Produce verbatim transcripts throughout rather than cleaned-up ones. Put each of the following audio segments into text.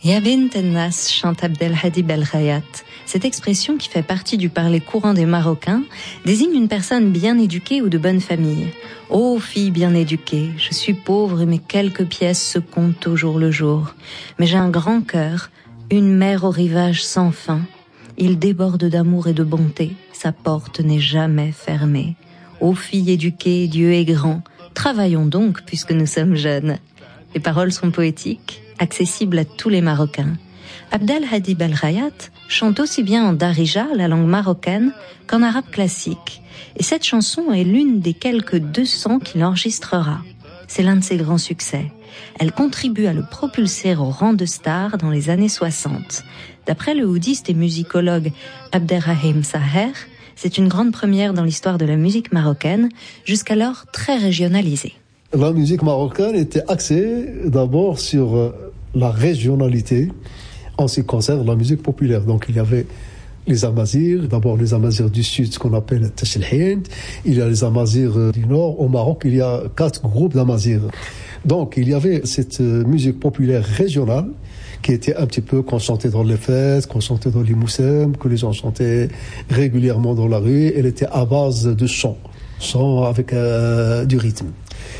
Ya bint el-nas, chante Abdelhadi Belkhayat. Cette expression, qui fait partie du parler courant des Marocains, désigne une personne bien éduquée ou de bonne famille. Ô fille bien éduquée, je suis pauvre et mes quelques pièces se comptent au jour le jour. Mais j'ai un grand cœur, une mer au rivage sans fin. Il déborde d'amour et de bonté, sa porte n'est jamais fermée. Ô fille éduquée, Dieu est grand, travaillons donc puisque nous sommes jeunes. Les paroles sont poétiques, accessibles à tous les Marocains. Abdelhadi Belkhayat chante aussi bien en darija, la langue marocaine, qu'en arabe classique. Et cette chanson est l'une des quelques deux cents qu'il enregistrera. C'est l'un de ses grands succès. Elle contribue à le propulser au rang de star dans les années soixante. D'après le oudiste et musicologue Abderrahim Saher, c'est une grande première dans l'histoire de la musique marocaine, jusqu'alors très régionalisée. La musique marocaine était axée d'abord sur la régionalité en ce qui concerne la musique populaire. Donc il y avait les Amazirs, d'abord les Amazirs du Sud, ce qu'on appelle Tachelhind. Il y a les Amazirs du Nord. Au Maroc, il y a quatre groupes d'Amazirs. Donc il y avait cette musique populaire régionale qui était un petit peu qu'on chantait dans les fêtes, qu'on chantait dans les moussem, que les gens chantaient régulièrement dans la rue. Elle était à base de chant, chant avec euh, du rythme.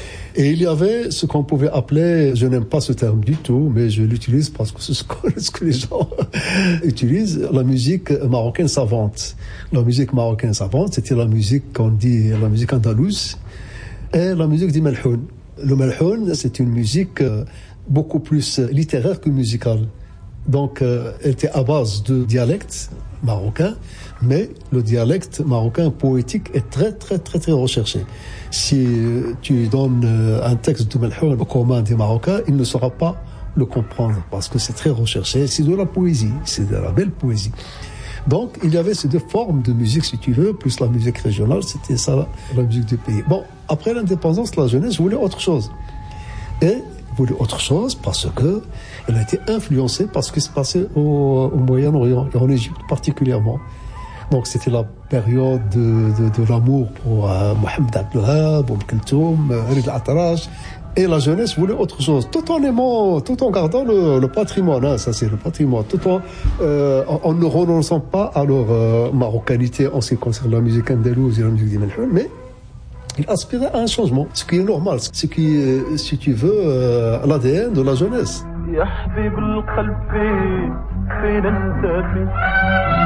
Et il y avait ce qu'on pouvait appeler, je n'aime pas ce terme du tout, mais je l'utilise parce que c'est ce que les gens utilisent, la musique marocaine savante. La musique marocaine savante, c'était la musique qu'on dit, la musique andalouse, et la musique du melhoun. Le melhoun, c'est une musique beaucoup plus littéraire que musicale. Donc, elle était à base de dialectes marocains, mais le dialecte marocain poétique est très, très, très, très recherché. Si tu donnes un texte de Melhoun au commun des Marocains, il ne saura pas le comprendre parce que c'est très recherché. C'est de la poésie, c'est de la belle poésie. Donc, il y avait ces deux formes de musique, si tu veux, plus la musique régionale, c'était ça, la, la musique du pays. Bon, après l'indépendance, la jeunesse voulait autre chose. Et voulait autre chose parce que elle a été influencée par ce qui se passait au, au Moyen-Orient et en Égypte particulièrement. Donc c'était la période de, de, de l'amour pour euh, Mohamed Abdelhab, Oum Kultoum, Rida Atarash. Et la jeunesse voulait autre chose, tout en aimant, tout en gardant le, le patrimoine, hein, ça c'est le patrimoine, tout en, euh, en, en ne renonçant pas à leur euh, marocanité en ce qui concerne la musique andalouse et la musique du Melhoun, mais il aspirait à un changement, ce qui est normal, ce qui est, si tu veux, euh, l'A D N de la jeunesse.